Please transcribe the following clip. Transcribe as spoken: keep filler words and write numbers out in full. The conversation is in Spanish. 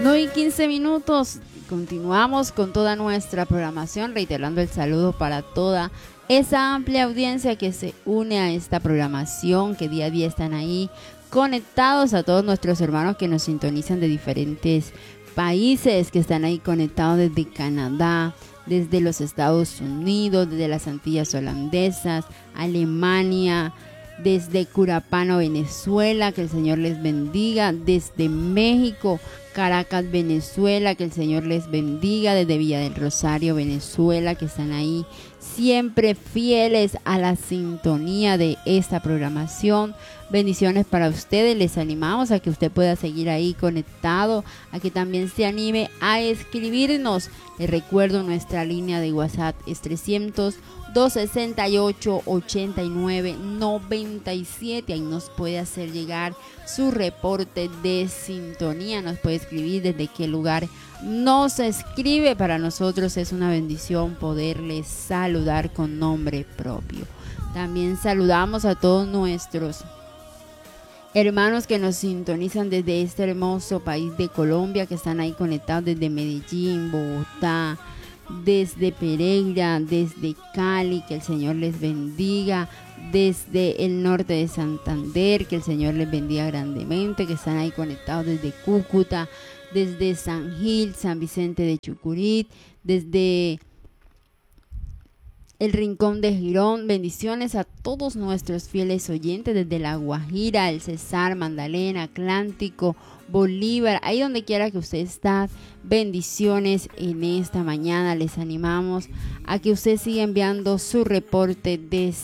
nueve y quince minutos. Continuamos con toda nuestra programación, reiterando el saludo para toda esa amplia audiencia que se une a esta programación, que día a día están ahí conectados, a todos nuestros hermanos que nos sintonizan de diferentes países, que están ahí conectados desde Canadá, desde los Estados Unidos, desde las Antillas Holandesas, Alemania, desde Curapano, Venezuela, que el Señor les bendiga, desde México, Caracas, Venezuela, que el Señor les bendiga, desde Villa del Rosario, Venezuela, que están ahí siempre fieles a la sintonía de esta programación. Bendiciones para ustedes, les animamos a que usted pueda seguir ahí conectado, a que también se anime a escribirnos. Les recuerdo, nuestra línea de WhatsApp es trescientos, doscientos sesenta y ocho, ochenta y nueve, noventa y siete. Ahí nos puede hacer llegar su reporte de sintonía, nos puede escribir desde qué lugar nos escribe. Para nosotros es una bendición poderles saludar con nombre propio. También saludamos a todos nuestros hermanos que nos sintonizan desde este hermoso país de Colombia, que están ahí conectados desde Medellín, Bogotá, desde Pereira, desde Cali, que el Señor les bendiga, desde el norte de Santander, que el Señor les bendiga grandemente, que están ahí conectados desde Cúcuta, desde San Gil, San Vicente de Chucurit, desde el Rincón de Girón. Bendiciones a todos nuestros fieles oyentes desde La Guajira, El Cesar, Magdalena, Atlántico, Bolívar, ahí donde quiera que usted está. Bendiciones en esta mañana. Les animamos a que usted siga enviando su reporte de